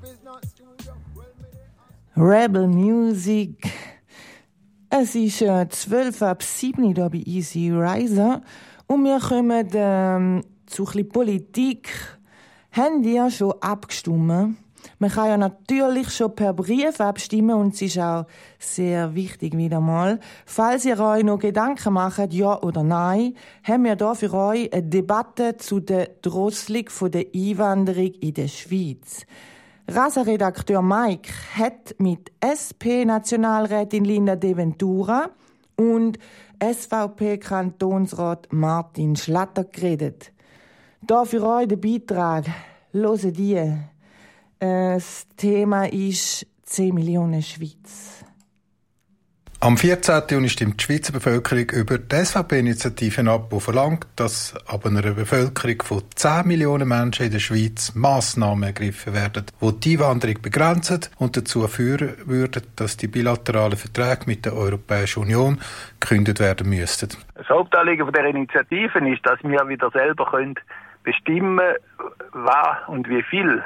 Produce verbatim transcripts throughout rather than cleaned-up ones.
Rebel Music. Es ist äh, zwölf ab sieben hier bei Easy Riser und wir kommen ähm, zu ein bisschen Politik. Haben die ja schon abgestimmt? Man kann ja natürlich schon per Brief abstimmen und es ist auch sehr wichtig wieder mal. Falls ihr euch noch Gedanken macht, ja oder nein, haben wir hier für euch eine Debatte zu der Drosselung der Einwanderung in der Schweiz. Rasa-Redakteur Mike hat mit S P-Nationalrätin Linda De Ventura und S V P-Kantonsrat Martin Schlatter geredet. Hier für euch der Beitrag. Hören die. Das Thema ist zehn Millionen Schweiz. Am vierzehnten Juni stimmt die Schweizer Bevölkerung über die S V P-Initiative ab, die verlangt, dass ab einer Bevölkerung von zehn Millionen Menschen in der Schweiz Massnahmen ergriffen werden, die die Einwanderung begrenzen und dazu führen würden, dass die bilateralen Verträge mit der Europäischen Union gekündigt werden müssten. Das Hauptanliegen dieser Initiative ist, dass wir wieder selber können bestimmen, was und wie viel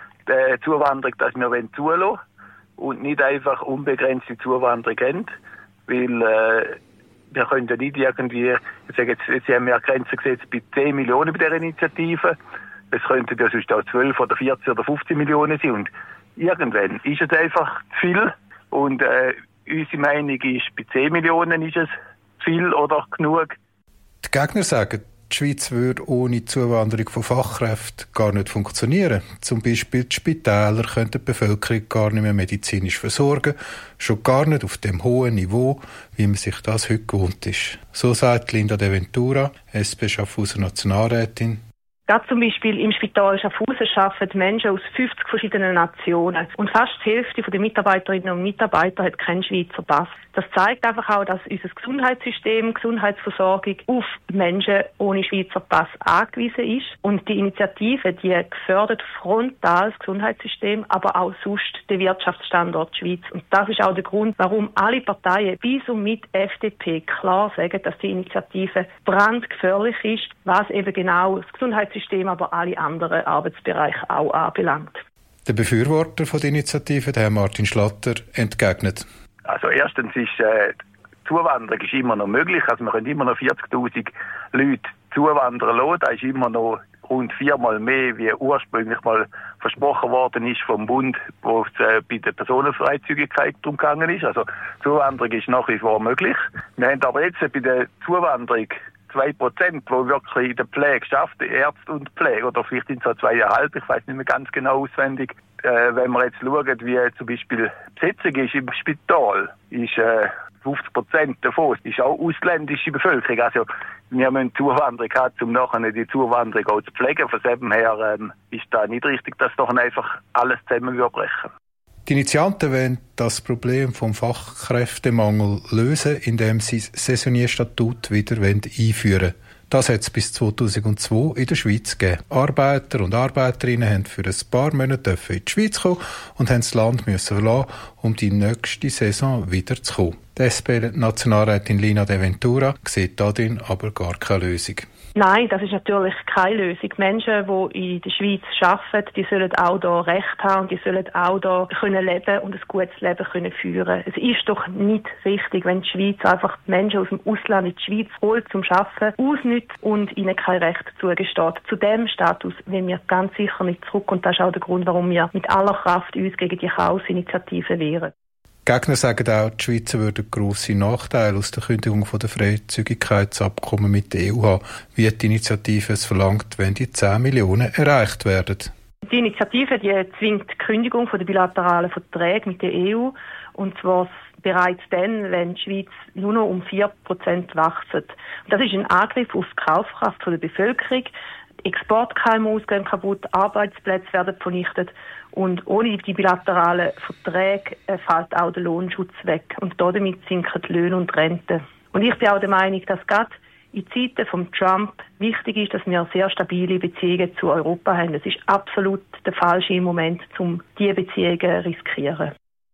die Zuwanderung, dass wir zulassen wollen. Und nicht einfach unbegrenzte Zuwanderung haben, weil äh, wir können ja nicht irgendwie, ich sage jetzt, jetzt haben wir eine Grenze gesetzt bei zehn Millionen bei dieser Initiative, es könnten ja sonst auch zwölf oder vierzehn oder fünfzehn Millionen sein und irgendwann ist es einfach zu viel und äh, unsere Meinung ist, bei zehn Millionen ist es zu viel oder genug. Die Gegner sagen, die Schweiz würde ohne Zuwanderung von Fachkräften gar nicht funktionieren. Zum Beispiel die Spitäler können die Bevölkerung gar nicht mehr medizinisch versorgen, schon gar nicht auf dem hohen Niveau, wie man sich das heute gewohnt ist. So sagt Linda De Ventura, S P Schaffhauser Nationalrätin. Gerade zum Beispiel im Spital Schaffhausen arbeiten Menschen aus fünfzig verschiedenen Nationen. Und fast die Hälfte der Mitarbeiterinnen und Mitarbeiter hat keinen Schweizer Pass. Das zeigt einfach auch, dass unser Gesundheitssystem, Gesundheitsversorgung auf Menschen ohne Schweizer Pass angewiesen ist. Und die Initiative, die gefördert frontal das Gesundheitssystem, aber auch sonst den Wirtschaftsstandort Schweiz. Und das ist auch der Grund, warum alle Parteien bis und mit F D P klar sagen, dass die Initiative brandgefährlich ist, was eben genau das Gesundheitssystem, aber alle anderen Arbeitsbereiche auch anbelangt. Der Befürworter von der Initiative, der Herr Martin Schlatter, entgegnet. Also erstens ist äh, Zuwanderung ist immer noch möglich. Also wir können immer noch vierzigtausend Leute zuwandern lassen. Das ist immer noch rund viermal mehr, wie ursprünglich mal versprochen worden ist vom Bund, wo es äh, bei der Personenfreizügigkeit darum gegangen ist. Also Zuwanderung ist nach wie vor möglich. Wir haben aber jetzt bei der Zuwanderung zwei Prozent, die wirklich in der Pflege schafft, Ärzte und Pflege, oder vielleicht sind es so zweieinhalb, ich weiß nicht mehr ganz genau auswendig. Äh, wenn wir jetzt schauen, wie zum Beispiel die Besetzung ist im Spital, ist äh, fünfzig Prozent davon ist auch ausländische Bevölkerung. Also wir müssen Zuwanderung haben, um nachher die Zuwanderung auch zu pflegen. Von dem her ähm, ist da nicht richtig, dass doch einfach alles zusammen brechen. Die Initianten wollen das Problem vom Fachkräftemangel lösen, indem sie das Saisonierstatut wieder einführen wollen. Das hat es bis zweitausendzwei in der Schweiz gegeben. Arbeiter und Arbeiterinnen haben für ein paar Monate in die Schweiz kommen und haben das Land müssen verlassen, um die nächste Saison wieder zu kommen. Die S P-Nationalrätin Linda De Ventura sieht darin aber gar keine Lösung. Nein, das ist natürlich keine Lösung. Menschen, die in der Schweiz arbeiten, die sollen auch hier Recht haben und die sollen auch hier können leben und ein gutes Leben können führen. Es ist doch nicht richtig, wenn die Schweiz einfach die Menschen aus dem Ausland in die Schweiz holt zum Arbeiten, ausnützt und ihnen kein Recht zugesteht. Zu diesem Status wollen wir ganz sicher nicht zurück und das ist auch der Grund, warum wir mit aller Kraft uns gegen die Chaos-Initiative wehren. Gegner sagen auch, die Schweizer würden grosse Nachteile aus der Kündigung der Freizügigkeitsabkommen mit der E U haben, wie die Initiative es verlangt, wenn die zehn Millionen erreicht werden. Die Initiative die zwingt die Kündigung der bilateralen Verträge mit der E U, und zwar bereits dann, wenn die Schweiz nur noch um vier Prozent wächst. Und das ist ein Angriff auf die Kaufkraft der Bevölkerung. Export-K M Us gehen kaputt, Arbeitsplätze werden vernichtet. Und ohne die bilateralen Verträge äh, fällt auch der Lohnschutz weg. Und damit sinken die Löhne und Renten. Und ich bin auch der Meinung, dass gerade in Zeiten von Trump wichtig ist, dass wir sehr stabile Beziehungen zu Europa haben. Es ist absolut der falsche im Moment, um diese Beziehungen zu riskieren.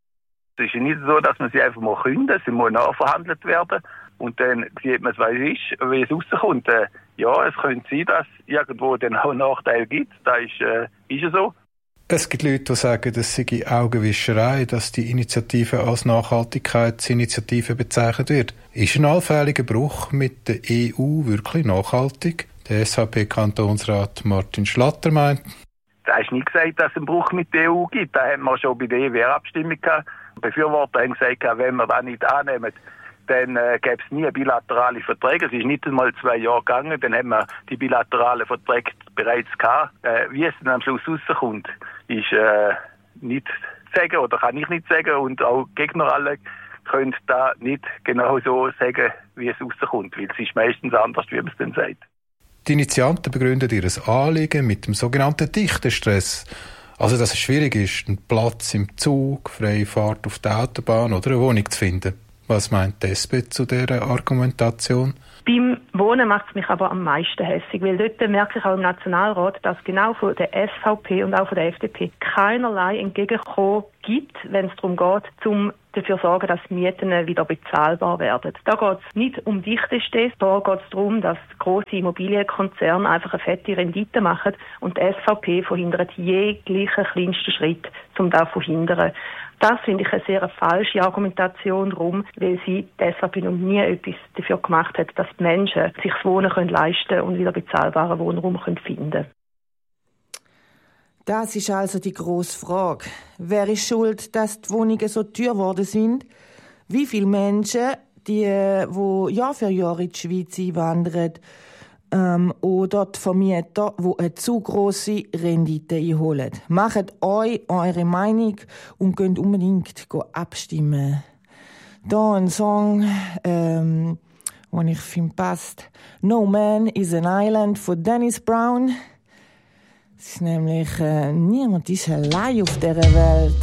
Es ist ja nicht so, dass man sie einfach mal künden, sie muss nachverhandelt werden. Und dann sieht man, was es ist, wie es rauskommt. Ja, es könnte sein, dass es irgendwo dann auch einen Nachteil gibt. Das ist, äh, ist ja so. Es gibt Leute, die sagen, das sei Augenwischerei, dass die Initiative als Nachhaltigkeitsinitiative bezeichnet wird. Ist ein allfälliger Bruch mit der E U wirklich nachhaltig? Der S V P-Kantonsrat Martin Schlatter meint: Da hast nie gesagt, dass es einen Bruch mit der E U gibt. Da haben wir schon bei der E W R-Abstimmung gehabt. Befürworter haben gesagt, wenn wir das nicht annehmen, dann äh, gäbe es nie bilaterale Verträge. Es ist nicht einmal zwei Jahre gegangen, dann haben wir die bilateralen Verträge bereits gehabt. Äh, wie es dann am Schluss rauskommt, ist äh, nicht zu sagen oder kann ich nicht sagen, und auch Gegner alle können da nicht genau so sagen, wie es rauskommt, weil es ist meistens anders, wie man es dann sagt. Die Initianten begründen ihr Anliegen mit dem sogenannten Dichtestress. Also, dass es schwierig ist, einen Platz im Zug, freie Fahrt auf der Autobahn oder eine Wohnung zu finden. Was meint die S P zu dieser Argumentation? Beim Wohnen macht es mich aber am meisten hässig, weil dort merke ich auch im Nationalrat, dass genau von der S V P und auch von der F D P keinerlei Entgegenkommen gibt, wenn es darum geht, um dafür zu sorgen, dass Mieten wieder bezahlbar werden. Da geht es nicht um Dichtestress, da geht es darum, dass grosse Immobilienkonzerne einfach eine fette Rendite machen, und die S V P verhindert jeglichen kleinsten Schritt, um das zu verhindern. Das finde ich eine sehr falsche Argumentation darum, weil sie deshalb noch nie etwas dafür gemacht hat, dass die Menschen sich das Wohnen können leisten und wieder bezahlbaren Wohnraum können finden. Das ist also die grosse Frage. Wer ist schuld, dass die Wohnungen so teuer geworden sind? Wie viele Menschen, die, die Jahr für Jahr in die Schweiz einwandern, ähm, oder die Vermieter, die eine zu grosse Rendite einholen? Macht euch eure Meinung und könnt unbedingt abstimmen. Hier ein Song, ähm, den ich finde passt. No Man is an Island von Dennis Brown. Es ist nämlich, äh, niemand ist allein auf dieser Welt.